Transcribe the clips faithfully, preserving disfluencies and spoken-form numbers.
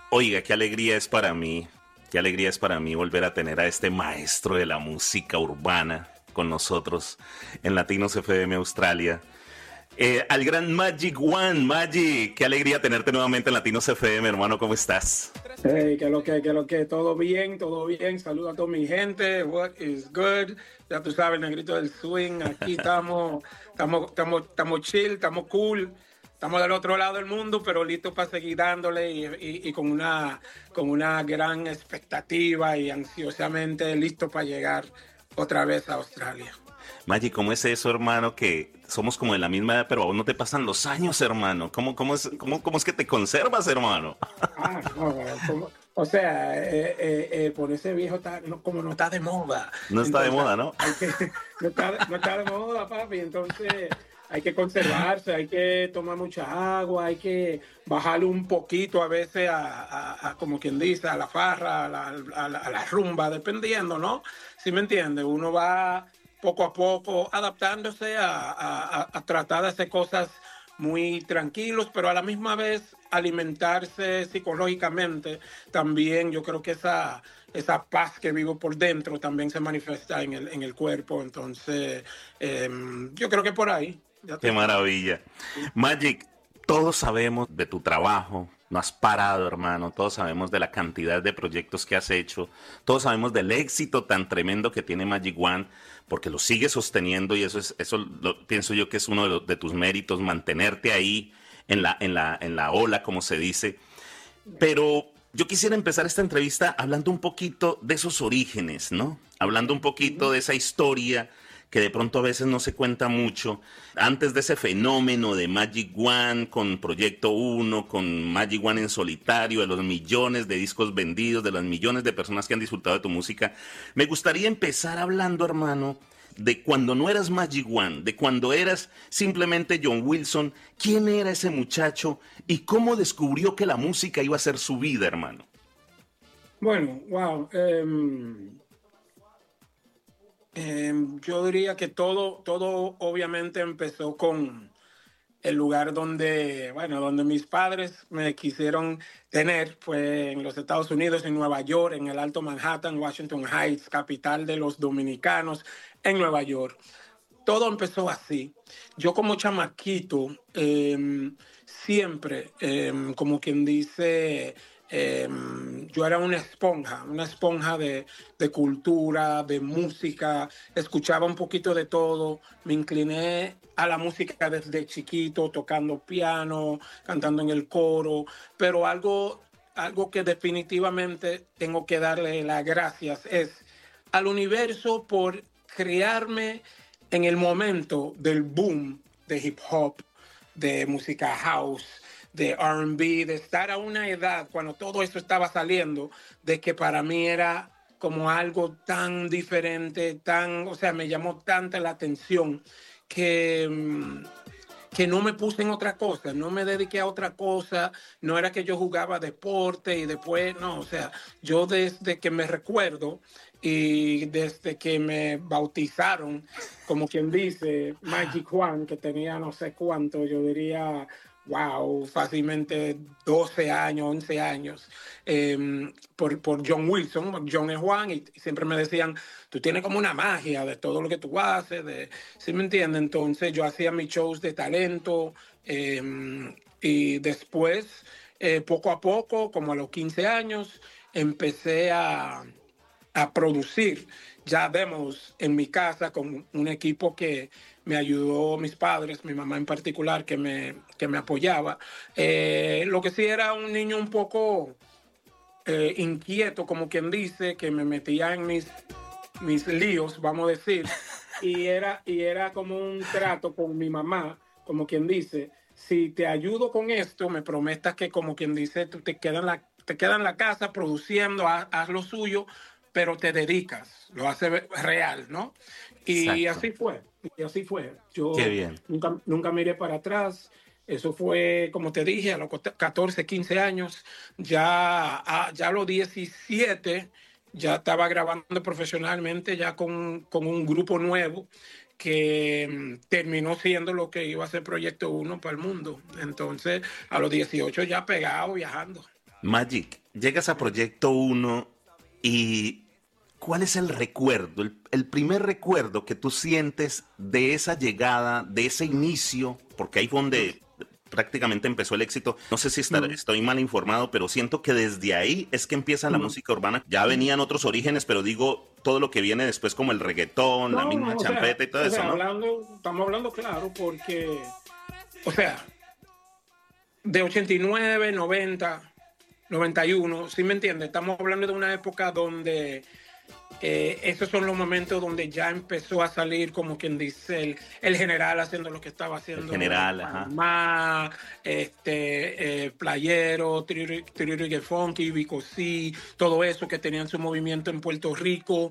Oiga, qué alegría es para mí, qué alegría es para mí volver a tener a este maestro de la música urbana con nosotros en Latinos F M Australia. Eh, al gran Magic One. Magic, qué alegría tenerte nuevamente en Latinos F M, hermano, ¿cómo estás? Hey, que lo que, que lo que, todo bien, todo bien. Saludos a toda mi gente. What is good? Ya tú sabes, el negrito del swing. Aquí estamos, estamos, estamos, estamos chill, estamos cool. Estamos del otro lado del mundo, pero listos para seguir dándole y, y, y con una, con una gran expectativa y ansiosamente listos para llegar otra vez a Australia. Magic, ¿cómo es eso, hermano? Que somos como de la misma edad, pero aún no te pasan los años, hermano. ¿Cómo, cómo, es, cómo, cómo es que te conservas, hermano? Ah, no, como- o sea, eh, eh, eh, ponerse viejo está, no, como no está de moda. No está de Entonces, moda, ¿no? hay que, no, está, no está de moda, papi. Entonces, hay que conservarse, hay que tomar mucha agua, hay que bajarle un poquito a veces a, a- a, como quien dice, a la farra, a la, a la- a la rumba, dependiendo, ¿no? ¿Sí me entiende? Uno va poco a poco adaptándose a, a- a- a tratar de hacer cosas muy tranquilos, pero a la misma vez alimentarse psicológicamente. También yo creo que esa, esa paz que vivo por dentro también se manifiesta en el, en el cuerpo. Entonces, eh, yo creo que por ahí, ya Qué tú sabes. maravilla. Magic, todos sabemos de tu trabajo, no has parado, hermano, todos sabemos de la cantidad de proyectos que has hecho, todos sabemos del éxito tan tremendo que tiene Magic One, porque lo sigues sosteniendo y eso es, eso lo, pienso yo que es uno de, los, de tus méritos, mantenerte ahí en la, en la, en la ola, como se dice. Pero yo quisiera empezar esta entrevista hablando un poquito de esos orígenes, ¿no? Hablando un poquito de esa historia que de pronto a veces no se cuenta mucho. Antes de ese fenómeno de Magic One con Proyecto Uno, con Magic One en solitario, de los millones de discos vendidos, de las millones de personas que han disfrutado de tu música, me gustaría empezar hablando, hermano, de cuando no eras Magic One, de cuando eras simplemente John Wilson. ¿Quién era ese muchacho y cómo descubrió que la música iba a ser su vida, hermano? Bueno, wow. em, em, yo diría que todo, todo obviamente empezó con el lugar donde, bueno, donde mis padres me quisieron tener. Fue en los Estados Unidos, en Nueva York, en el Alto Manhattan, Washington Heights, capital de los dominicanos, en Nueva York. Todo empezó así. Yo como chamaquito, eh, siempre, eh, como quien dice, eh, yo era una esponja, una esponja de, de cultura, de música, escuchaba un poquito de todo, me incliné a la música desde chiquito, tocando piano, cantando en el coro, pero algo, algo que definitivamente tengo que darle las gracias es al universo por crearme en el momento del boom de hip hop, de música house, de R and B, de estar a una edad cuando todo eso estaba saliendo, de que para mí era como algo tan diferente, tan, o sea, me llamó tanta la atención que, mm, que no me puse en otra cosa, no me dediqué a otra cosa, no era que yo jugaba deporte y después, no, o sea, yo desde que me recuerdo y desde que me bautizaron, como quien dice, Magic Juan, que tenía no sé cuánto, yo diría, wow, fácilmente doce años, once años, eh, por, por John Wilson. John es Juan y siempre me decían, tú tienes como una magia de todo lo que tú haces, de, ¿sí me entiendes? Entonces yo hacía mis shows de talento, eh, y después, eh, poco a poco, como a los quince años, empecé a, a producir ya demos en mi casa con un equipo que me ayudó, mis padres, mi mamá en particular, que me, que me apoyaba. Eh, lo que sí era un niño un poco eh, inquieto, como quien dice, que me metía en mis, mis líos, vamos a decir, y era, y era como un trato con mi mamá, como quien dice, si te ayudo con esto, me prometas que, como quien dice, tú te quedas en la, te quedas en la casa produciendo, haz, haz lo suyo, pero te dedicas, lo hace real, ¿no? Y Exacto. así fue, y así fue. Qué Yo bien. nunca, nunca miré para atrás. Eso fue, como te dije, a los catorce, quince años. Ya a, ya a los diecisiete ya estaba grabando profesionalmente, ya con, con un grupo nuevo que mm, terminó siendo lo que iba a ser Proyecto Uno para el mundo. Entonces, a los dieciocho ya pegado, viajando. Magic, llegas a Proyecto Uno y ¿cuál es el recuerdo, el, el primer recuerdo que tú sientes de esa llegada, de ese inicio? Porque ahí fue donde prácticamente empezó el éxito. No sé si estar, estoy mal informado, pero siento que desde ahí es que empieza la música urbana. Ya venían otros orígenes, pero digo, todo lo que viene después como el reggaetón, No, la misma o sea, champeta y todo o eso, sea, ¿no? hablando, estamos hablando claro porque, o sea, de ochenta y nueve, noventa, noventa y uno, ¿sí me entiendes? Estamos hablando de una época donde eh, esos son los momentos donde ya empezó a salir, como quien dice, el, el general haciendo lo que estaba El haciendo general, ajá. Panamá, este, eh, Playero, Tiririque Funky, Vico C, todo eso que tenían su movimiento en Puerto Rico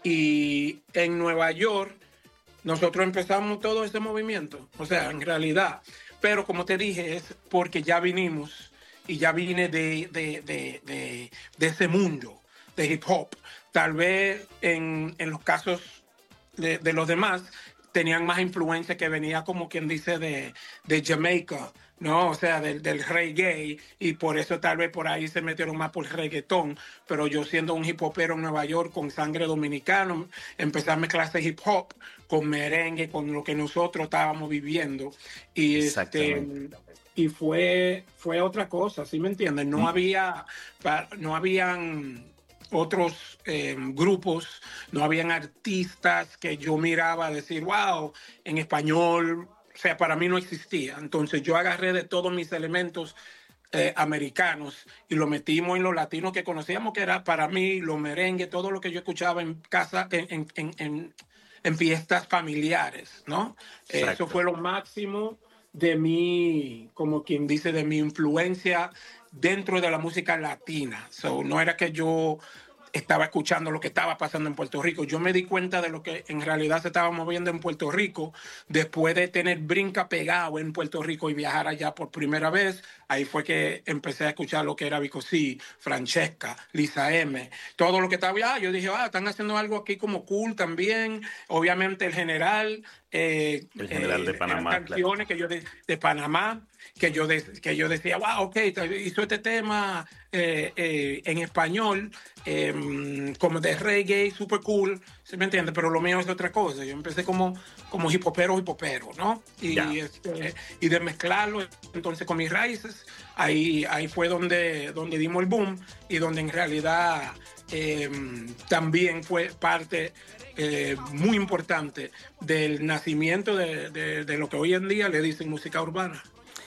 y en Nueva York. Nosotros empezamos todo ese movimiento, o sea, en realidad. Pero como te dije, es porque ya vinimos y ya vine de, de, de, de, de ese mundo de hip hop. Tal vez en, en los casos de, de los demás tenían más influencia que venía como quien dice de, de Jamaica, ¿no? O sea, del, del reggae, y por eso tal vez por ahí se metieron más por el reggaetón, pero yo siendo un hip hopero en Nueva York con sangre dominicana, empecé a mezclar ese hip hop con merengue, con lo que nosotros estábamos viviendo, y este y fue, fue otra cosa, ¿sí me entiendes? No había, no habían otros eh, grupos, no habían artistas que yo miraba a decir, wow, en español, o sea, para mí no existía. Entonces yo agarré de todos mis elementos eh, americanos y lo metimos en los latinos que conocíamos, que era para mí los merengues, todo lo que yo escuchaba en casa, en, en, en, en fiestas familiares, ¿no? Eh, eso fue lo máximo de mi, como quien dice, de mi influencia dentro de la música latina. So, no era que yo estaba escuchando lo que estaba pasando en Puerto Rico. Yo me di cuenta de lo que en realidad se estaba moviendo en Puerto Rico después de tener Brinca pegado en Puerto Rico y viajar allá por primera vez. Ahí fue que empecé a escuchar lo que era Vico C, Francesca, Lisa M, todo lo que estaba allá. Yo dije, ah, están haciendo algo aquí como cool también. Obviamente el general, eh, el general eh, de Panamá, canciones claro. que yo de, de Panamá, que yo, de, que yo decía, wow, ok, hizo este tema eh, eh, en español, eh, como de reggae, super cool, ¿se me entiende? Pero lo mío es otra cosa. Yo empecé como, como hip hopero, hip hopero, ¿no? Y, este, y de mezclarlo entonces con mis raíces, ahí, ahí fue donde, donde dimos el boom y donde en realidad eh, también fue parte eh, muy importante del nacimiento de, de, de lo que hoy en día le dicen música urbana.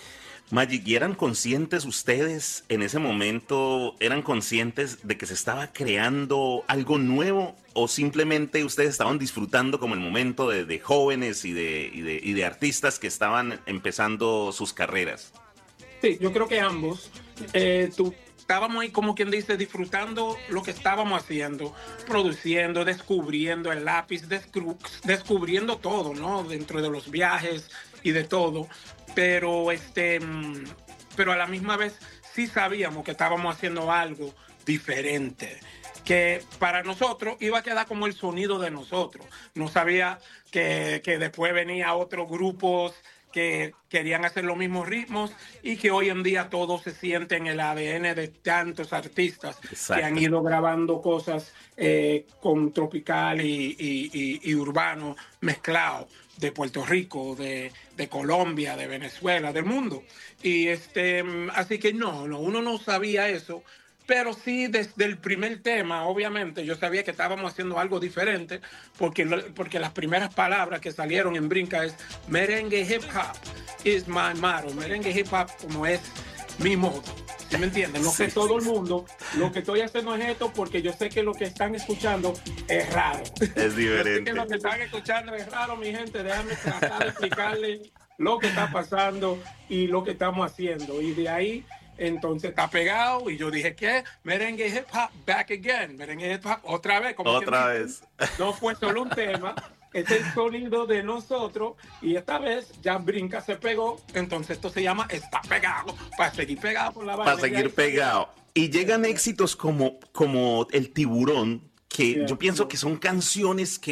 Magic, ¿y eran conscientes ustedes en ese momento, eran conscientes de que se estaba creando algo nuevo o simplemente ustedes estaban disfrutando como el momento de, de jóvenes y de, y, de, y de artistas que estaban empezando sus carreras? Sí, yo creo que ambos. Eh, tú, estábamos ahí como quien dice disfrutando lo que estábamos haciendo, produciendo, descubriendo el lápiz, descru- descubriendo todo, ¿no? Dentro de los viajes y de todo. Pero, este, pero a la misma vez sí sabíamos que estábamos haciendo algo diferente, que para nosotros iba a quedar como el sonido de nosotros. No sabía que, que después venía otros grupos que querían hacer los mismos ritmos y que hoy en día todo se siente en el A D N de tantos artistas. Exacto. Que han ido grabando cosas eh, con tropical y, y, y, y urbano mezclado, de Puerto Rico, de, de Colombia, de Venezuela, del mundo. Y este, así que no, no, uno no sabía eso, pero sí desde el primer tema, obviamente, yo sabía que estábamos haciendo algo diferente, porque, porque las primeras palabras que salieron en Brinca es merengue hip hop is my motto, merengue hip hop como es mi modo. ¿Sí me entienden? No sé, sí, todo el mundo, lo que estoy haciendo es esto porque yo sé que lo que están escuchando es raro. Es diferente. Yo sé que lo que están escuchando es raro, mi gente. Déjame tratar de explicarle lo que está pasando y lo que estamos haciendo. Y de ahí, entonces, está pegado. Y yo dije, ¿qué? Merengue hip hop, back again. Merengue hip hop, otra vez. Como otra vez. No fue solo un tema. Es el sonido de nosotros y esta vez ya Brinca se pegó, entonces esto se llama Está Pegado, para seguir pegado por la banda. Para seguir pegado. Y llegan éxitos como, como El Tiburón, que yeah, yo pienso yeah. que son canciones que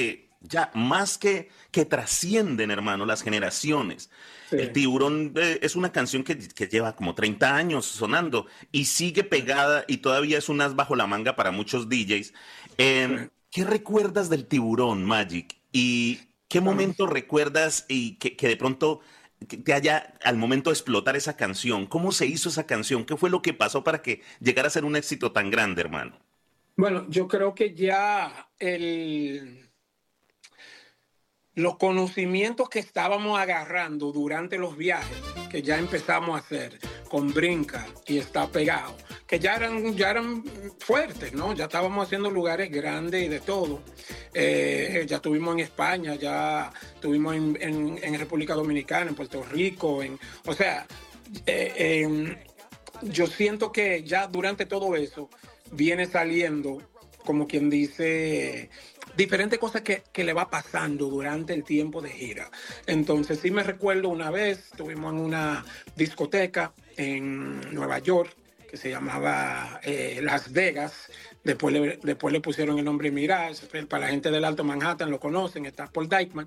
ya más que, que trascienden, hermano, las generaciones. Sí. El Tiburón eh, es una canción que, que lleva como treinta años sonando y sigue pegada y todavía es un as bajo la manga para muchos D Js. Sí. Eh, ¿Qué recuerdas del Tiburón, Magic? ¿Y qué Bueno, momento recuerdas y que, que de pronto que te haya, al momento de explotar esa canción? ¿Cómo se hizo esa canción? ¿Qué fue lo que pasó para que llegara a ser un éxito tan grande, hermano? bueno, yo creo que ya el, los conocimientos que estábamos agarrando durante los viajes, que ya empezamos a hacer con Brinca y Está Pegado, que ya eran, ya eran fuertes, ¿no? Ya estábamos haciendo lugares grandes y de todo. Eh, ya estuvimos en España, ya estuvimos en, en, en República Dominicana, en Puerto Rico, en, o sea, eh, eh, yo siento que ya durante todo eso viene saliendo, como quien dice, diferentes cosas que, que le va pasando durante el tiempo de gira. Entonces sí me recuerdo una vez, estuvimos en una discoteca en Nueva York que se llamaba eh, Las Vegas. Después le, después le pusieron el nombre Mirage. Para la gente del Alto Manhattan lo conocen, está Paul Dykeman.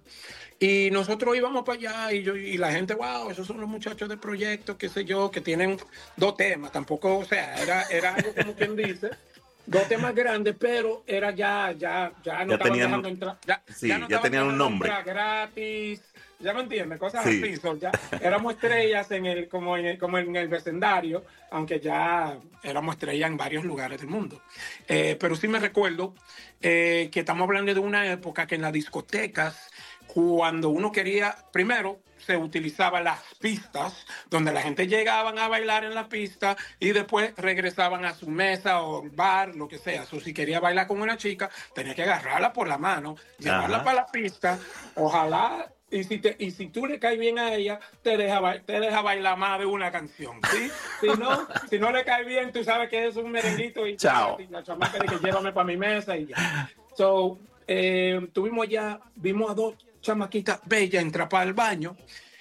Y nosotros íbamos para allá y, yo, y la gente, wow, esos son los muchachos de proyecto, qué sé yo, que tienen dos temas. Tampoco, o sea, era, era algo como quien dice, dos temas grandes, pero era ya, ya, ya no Ya estaban tenían, dejando entrar, ya, sí, ya no ya estaban tenían un dejando nombre. entrar gratis. Ya me entiendes, cosas Sí. así. So, ya éramos estrellas en el, como, en el, como en el vecindario, aunque ya éramos estrellas en varios lugares del mundo. Eh, pero sí me recuerdo eh, que estamos hablando de una época que en las discotecas, cuando uno quería, primero se utilizaban las pistas, donde la gente llegaban a bailar en la pista y después regresaban a su mesa o bar, lo que sea. So, si quería bailar con una chica, tenía que agarrarla por la mano, llevarla Ajá. para la pista, ojalá. Y si, te, y si tú le caes bien a ella, te deja, te deja bailar más de una canción, ¿sí? Si no, si no le cae bien, tú sabes que es un merenguito y Chao. la chamaca de que llévame para mi mesa y ya. So, eh, tuvimos ya, vimos a dos chamaquitas bellas entrar para el baño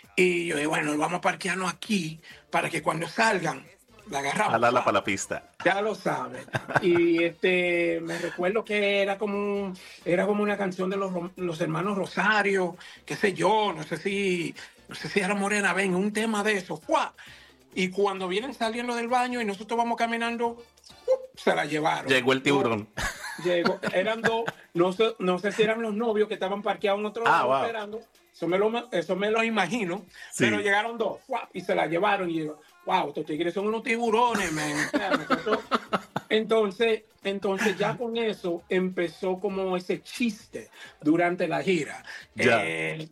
y yo dije, bueno, vamos a parquearnos aquí para que cuando salgan, la agarramos. Jalarla para la pista. Ya lo sabes. Y este, me recuerdo que era como, un, era como una canción de los, los hermanos Rosario, qué sé yo, no sé si, no sé si era Morena, ven, un tema de eso. ¡Fua! Y cuando vienen saliendo del baño y nosotros vamos caminando, ¡up! Se la llevaron. Llegó el tiburón. Llegó, eran dos, no sé, no sé si eran los novios que estaban parqueados en otro Ah, lado wow. esperando. Eso me lo, eso me lo imagino. Sí. Pero llegaron dos ¡fua! Y se la llevaron. Y yo, wow, estos tigres son unos tiburones, man. O sea, nosotros, entonces, entonces ya con eso empezó como ese chiste durante la gira. Ya. Eh,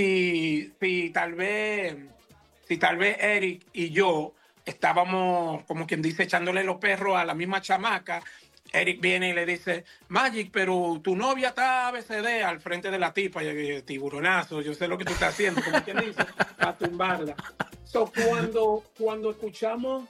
si, si tal vez, si tal vez Eric y yo estábamos, como quien dice, echándole los perros a la misma chamaca, Eric viene y le dice, Magic, pero tu novia está A B C D al frente de la tipa. Y yo dije, tiburonazo, yo sé lo que tú estás haciendo, como quien dice, para tumbarla. So, cuando, cuando escuchamos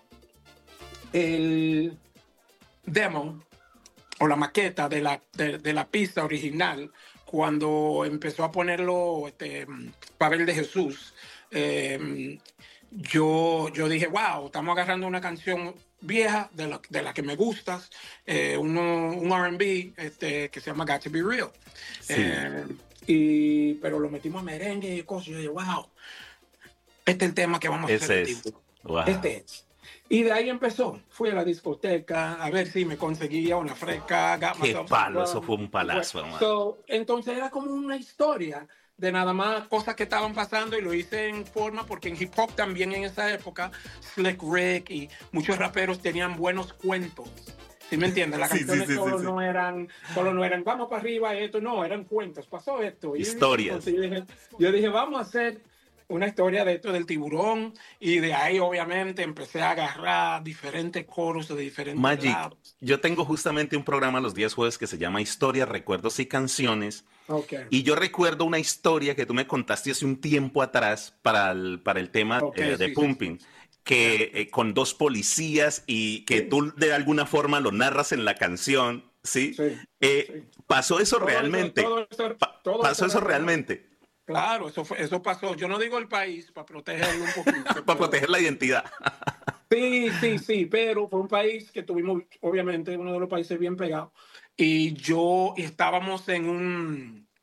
el demo o la maqueta de la, de, de la pista original, cuando empezó a ponerlo este, Pavel de Jesús, eh, yo, yo dije, wow, estamos agarrando una canción vieja de la, de la que me gustas, eh, uno, un R and B este, que se llama Got to Be Real. Sí. Eh, y, pero lo metimos a merengue y cosas. Y yo dije, wow, este es el tema que vamos a Ese hacer. es. Wow. Este es. Y de ahí empezó. Fui a la discoteca a ver si me conseguía una fresca. Qué palo, eso fue un palazo, hermano. So, entonces era como una historia de nada más cosas que estaban pasando y lo hice en forma porque en hip hop también en esa época Slick Rick y muchos raperos tenían buenos cuentos. ¿Sí me entiendes? Las Sí, canciones sí, sí, solo, sí, sí. No eran, solo no eran vamos para arriba esto, no, eran cuentos, pasó esto. Y Historias. entonces yo dije, yo dije, vamos a hacer una historia de esto del tiburón y de ahí obviamente empecé a agarrar diferentes coros de diferentes Magic, lados. yo tengo justamente un programa los días jueves que se llama Historias, Recuerdos y Canciones. Okay. Y yo recuerdo una historia que tú me contaste hace un tiempo atrás para el, para el tema Okay, eh, de sí, Pumping, sí, sí. que eh, con dos policías y que Sí. tú de alguna forma lo narras en la canción, ¿sí? Sí, Eh, sí. ¿Pasó eso Todo realmente? eso- todo eso- Pa- todo ¿Pasó eso eso era real. realmente? Claro, eso, fue, eso pasó. Yo no digo el país para protegerlo un poquito. Para pero- proteger la identidad. Sí, sí, sí, pero fue un país que tuvimos, obviamente, uno de los países bien pegados. Y yo y estábamos en un,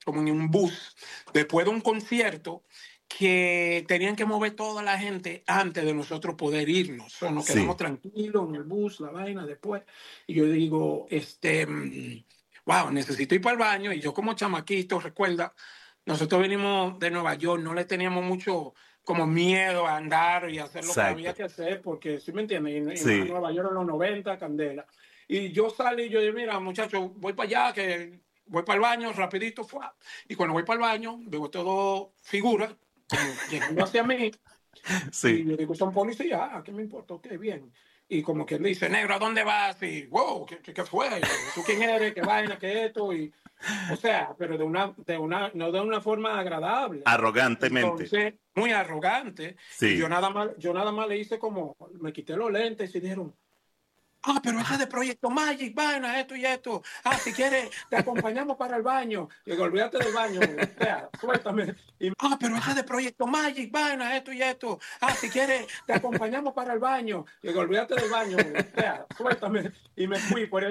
como en un bus, después de un concierto, que tenían que mover toda la gente antes de nosotros poder irnos. O nos quedamos Sí, tranquilos en el bus, la vaina después. Y yo digo, este, mm, wow, necesito ir para el baño. Y yo como chamaquito, recuerda, nosotros venimos de Nueva York, no le teníamos mucho como miedo a andar y hacer lo que había exacto. que hacer, porque, ¿sí me entiendes? Y, y más Sí, Nueva York en los noventa, candela. Y yo salí y yo dije, mira, muchachos, voy para allá, que voy para el baño, rapidito, fue. Y cuando voy para el baño, veo todo figura, como llegando hacia mí, y sí. yo digo, son policías, ah, ¿qué me importa? Ok, bien. Y como que le dice, negro, ¿a dónde vas? Y, wow, ¿qué, qué, qué fue? Y, ¿tú quién eres? ¿Qué vaina? ¿Qué esto? Y, o sea, pero de una, de una, no de una forma agradable. Arrogantemente. Entonces, muy arrogante. Y yo Sí. nada más, yo nada más le hice como, me quité los lentes y dijeron, ah, pero ese es de Proyecto Magic, vaina, esto y esto. Ah, si quieres, te acompañamos para el baño. Y digo, olvídate del baño, o sea, suéltame. Y, ah, pero ese es de Proyecto Magic, vaina, esto y esto. Ah, si quieres, te acompañamos para el baño. Y digo, olvídate del baño, o sea, suéltame. Y me fui por